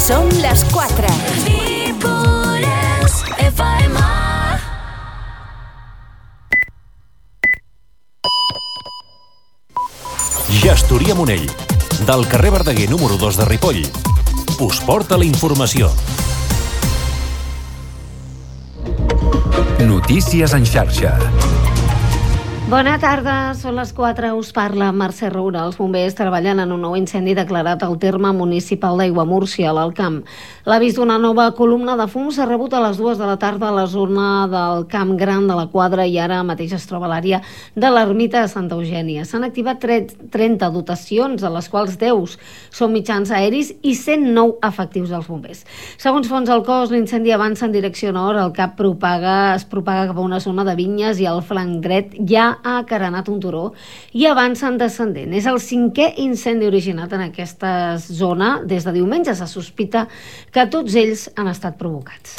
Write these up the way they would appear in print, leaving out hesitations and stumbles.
Són les 4. Gestoria Monell, del carrer Verdaguer número 2 de Ripoll, us porta la informació. Notícies en xarxa. Bona tarda, són les 4, us parla Mercè Roura. Els bombers treballen en un nou incendi declarat al terme municipal d'Aiguamúrcia, a l'Alt Camp. L'avís d'una nova columna de fum s'ha rebut a les 2 de la tarda a la zona del Camp Gran de la Quadra i ara mateix es troba a l'àrea de l'ermita de Santa Eugènia. S'han activat 30 dotacions, de les quals 10 són mitjans aeris i 109 efectius dels bombers. Segons fonts del cos, l'incendi avança en direcció nord, el cap es propaga cap a una zona de vinyes i al flanc dret ja ha acarenat un turó i avança en descendent. És el 5è incendi originat en aquesta zona. Des de diumenge se sospita que tots ells han estat provocats.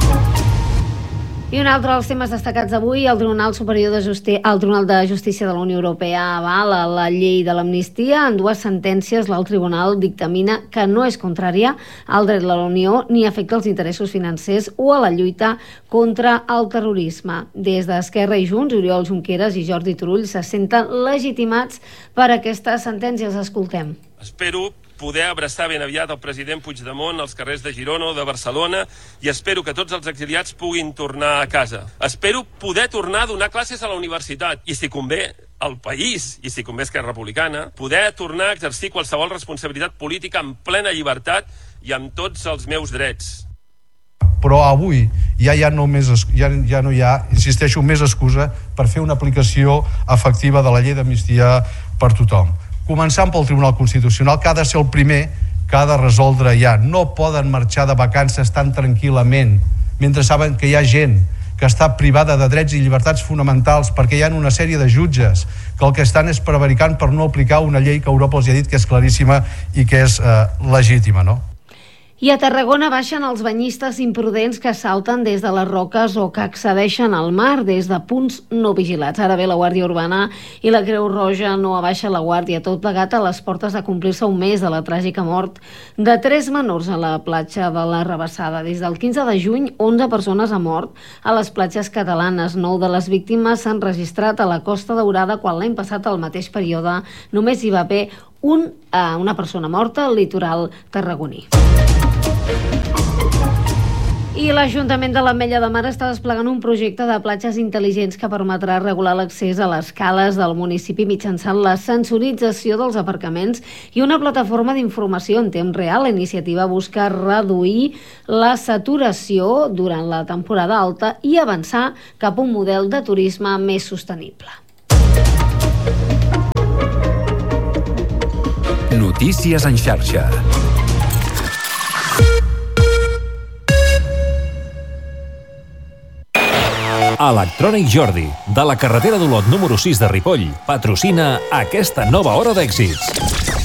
I un altre dels temes destacats d'avui, el Tribunal de Justícia de la Unió Europea avala la llei de l'amnistia. En 2 sentències, l'alt tribunal dictamina que no és contrària al dret de la Unió ni afecta els interessos financers o a la lluita contra el terrorisme. Des d'Esquerra i Junts, Oriol Junqueras i Jordi Turull se senten legitimats per aquestes sentències. Escoltem. Espero poder abraçar ben aviat el president Puigdemont als carrers de Girona o de Barcelona i espero que tots els exiliats puguin tornar a casa. Espero poder tornar a donar classes a la universitat i, si convé, al país, i si convé Esquerra Republicana, poder tornar a exercir qualsevol responsabilitat política amb plena llibertat i amb tots els meus drets. Però avui ja no hi ha, insisteixo, més excusa per fer una aplicació efectiva de la llei d'amnistia per tothom. Començant pel Tribunal Constitucional, que ha de ser el primer que ha de resoldre ja. No poden marxar de vacances tan tranquil·lament mentre saben que hi ha gent que està privada de drets i llibertats fonamentals perquè hi ha una sèrie de jutges que el que estan és prevaricant per no aplicar una llei que Europa els ha dit que és claríssima i que és legítima, no? I a Tarragona baixen els banyistes imprudents que salten des de les roques o que accedeixen al mar des de punts no vigilats. Ara bé, la Guàrdia Urbana i la Creu Roja no abaixa la guàrdia, tot plegat a les portes de complir-se un mes de la tràgica mort de 3 menors a la platja de la Rabassada. Des del 15 de juny, 11 persones han mort a les platges catalanes. 9 de les víctimes s'han registrat a la Costa Daurada, quan l'any passat, al mateix període, només hi va haver una persona morta al litoral tarragoní. I l'Ajuntament de l'Ametlla de Mar està desplegant un projecte de platges intel·ligents que permetrà regular l'accés a les cales del municipi mitjançant la sensorització dels aparcaments i una plataforma d'informació en temps real. La iniciativa busca reduir la saturació durant la temporada alta i avançar cap a un model de turisme més sostenible. Notícies en xarxa. Electrònic Jordi, de la carretera d'Olot número 6 de Ripoll, patrocina aquesta nova hora d'èxits.